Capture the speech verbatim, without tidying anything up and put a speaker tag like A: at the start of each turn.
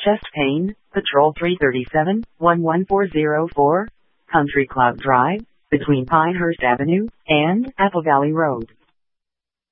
A: Chest Pain, Patrol three thirty-seven, one one four zero four, Country Club Drive, between Pinehurst Avenue and Apple Valley Road.